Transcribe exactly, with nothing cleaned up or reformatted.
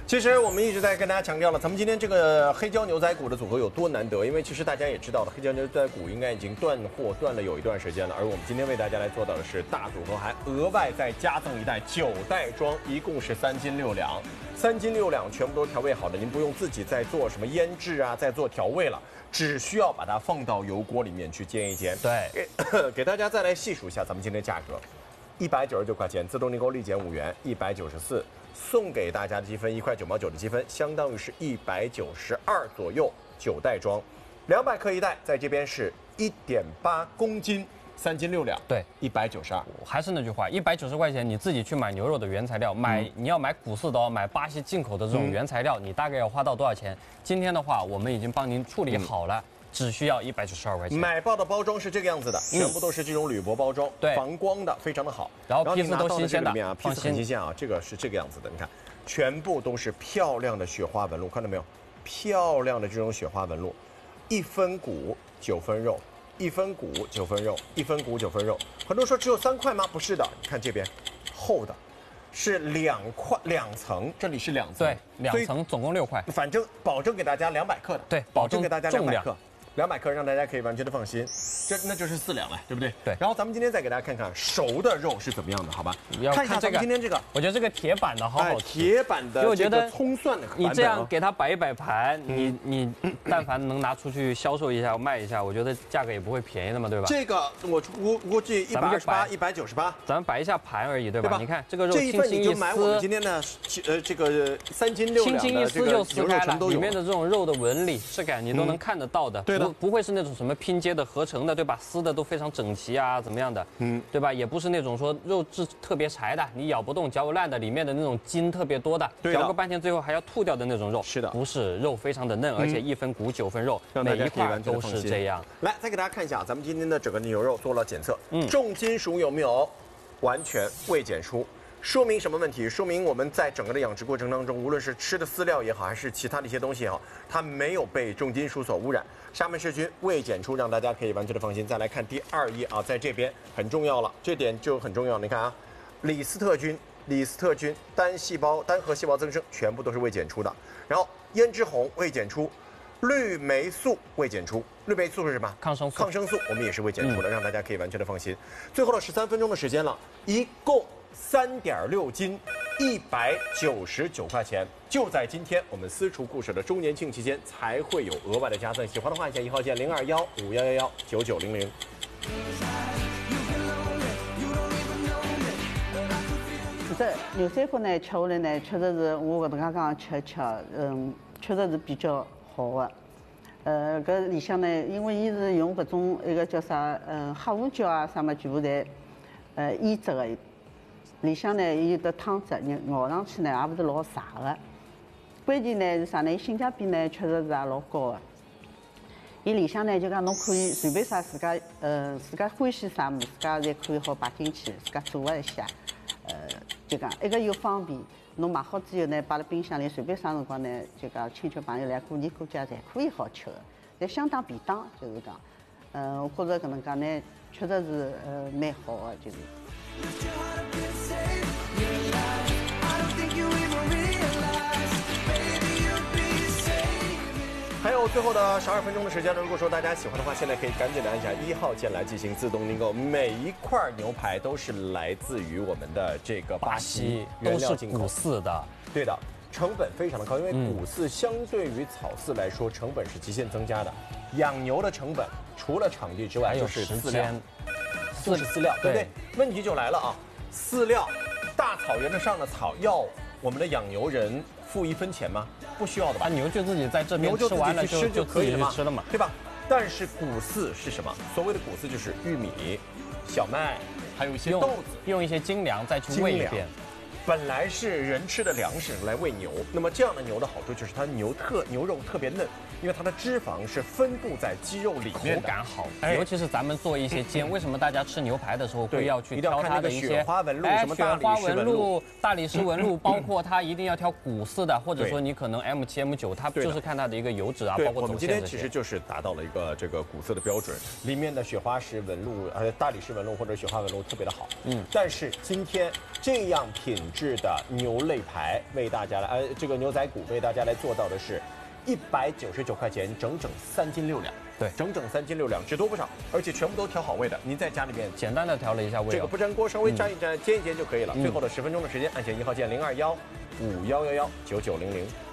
其实我们一直在跟大家强调了，咱们今天这个黑椒牛仔骨的组合有多难得，因为其实大家也知道了，黑椒牛仔骨应该已经断货断了有一段时间了，而我们今天为大家来做到的是大组合，还额外再加赠一袋九袋装，一共是三斤六两，三斤六两全部都调味好的，您不用自己再做什么腌制啊，再做调味了，只需要把它放到油锅里面去煎一煎。 对， 给给大家再来细数一下咱们今天的价格，一百九十九块钱，自动订购立减五元，一百九十四。送给大家的积分一块九毛九的积分，相当于是一百九十二左右，九袋装，两百克一袋，在这边是一点八公斤，三斤六两， 对， 一百九十二。 还是那句话，一百九十块钱你自己去买牛肉的原材料，买、嗯、你要买古四刀，买巴西进口的这种原材料，嗯、你大概要花到多少钱？今天的话，我们已经帮您处理好了。嗯只需要一百九十二块钱。 买爆的包装是这个样子的，全部都是这种铝箔包装，对，防光的，非常的好。 然后批次都新鲜的， 啊，批次很新鲜啊，这个是这个样子的，你看，全部都是漂亮的雪花纹路，看到没有？漂亮的这种雪花纹路，一分骨九分肉，一分骨九分肉，一分骨九分肉。很多人说只有三块吗？不是的，你看这边，厚的。是两块两层，这里是两层， 对，两层总共六块， 反正保证给大家两百克的， 对， 保证给大家两百克，两百克让大家可以完全的放心，这那就是四两了，对不对？ 对。 然后咱们今天再给大家看看熟的肉是怎么样的，好吧？ 要看一下咱们今天这个， 我觉得这个铁板的好好吃， 铁板的， 因为我觉得葱蒜的， 你这样给它摆一摆盘，你你但凡能拿出去销售一下卖一下，我觉得价格也不会便宜的嘛，对吧？ 这个我估估计一百二十八、一百九十八， 咱们摆一下盘而已，对吧？你看这个肉这一份你就买我们今天的呃这个三斤六两的这个牛肉全都有， 里面的这种肉的纹理质感你都能看得到的， 对的， 不会是那种。什么拼接的、合成的，对吧？撕的都非常整齐啊，怎么样的？嗯，对吧？也不是那种说肉质特别柴的，你咬不动、嚼不烂的，里面的那种筋特别多的，嚼个半天最后还要吐掉的那种肉。 是的， 不是肉非常的嫩，而且一分骨九分肉，每一块都是这样。 来，再给大家看一下，咱们今天的整个牛肉做了检测，嗯，重金属有没有？完全未检出。说明什么问题？说明我们在整个的养殖过程当中，无论是吃的饲料也好，还是其他的一些东西也好，它没有被重金属所污染，沙门氏菌未检出，让大家可以完全的放心。再来看第二页啊，在这边很重要了，这点就很重要。你看啊，李斯特菌、李斯特菌单细胞、单核细胞增生全部都是未检出的。然后胭脂红未检出，绿霉素未检出。绿霉素是什么？ 抗生素。 抗生素我们也是未检出的，嗯、让大家可以完全的放心。最后的十三分钟的时间了，一共。三点六斤，一百九十九块钱，就在今天我们私厨故事的周年庆期间才会有额外的加赠。喜欢的话，加一号键零二幺五幺幺幺九九零零。 这牛仔骨呢，吃下来呢，确实是我搿能介讲吃吃，嗯，确实是比较好的。呃，搿里向呢，因为伊是用搿种一个叫啥，嗯，黑胡椒啊，啥么全部侪呃腌制的。里向呢有的汤汁，你咬上去呢也不是老柴的。关键呢是啥呢？性价比呢确实是也老高的。伊里向呢就讲侬可以随便啥自家呃自家欢喜啥物，自家侪可以好摆进去，自家做一下。呃，就讲一个又方便，侬买好之后呢摆辣冰箱里，随便啥辰光呢就讲亲戚朋友来过年过节侪可以好吃的，侪相当便当，就是讲。嗯、呃，我觉着搿能介呢确实是呃蛮好的，就是。 还有最后的十二分钟的时间呢，如果说大家喜欢的话，现在可以赶紧的按下一号键来进行自动订购。每一块牛排都是来自于我们的这个巴西原料进口， 都是骨饲的。 对的，成本非常的高，因为骨饲相对于草饲来说，成本是极限增加的。养牛的成本除了场地之外，就是饲料，就是饲料，对不对？问题就来了啊，饲料，大草原的上的草要我们的养牛人付一分钱吗？不需要的吧？ 牛就自己在这边吃完了就就可以了嘛， 吃了嘛， 对吧？但是谷饲是什么？所谓的谷饲就是玉米、小麦，还有一些豆子， 用一些精粮再去喂一遍。 本来是人吃的粮食来喂牛，那么这样的牛的好处就是它牛特牛肉特别嫩，因为它的脂肪是分布在肌肉里面， 口感好。哎、尤其是咱们做一些煎，为什么大家吃牛排的时候会要去挑它的一些雪花纹路、什么大理石纹路、 大理石纹路，包括它一定要挑谷饲的，或者说你可能 M 七、M 九，它就是看它的一个油脂啊，包括我们今天其实就是达到了一个这个谷饲的标准，里面的雪花石纹路、呃大理石纹路或者雪花纹路特别的好。嗯，但是今天这样品制的牛肋排，为大家来呃这个牛仔骨为大家来做到的是一百九十九块钱，整整三斤六两。 对， 整整三斤六两，只多不少，而且全部都调好味的。您在家里面简单的调了一下味， 这个不粘锅稍微粘一粘、煎一煎就可以了。 嗯最后的十分钟的时间，按键一号键零二幺五幺幺幺九九零零。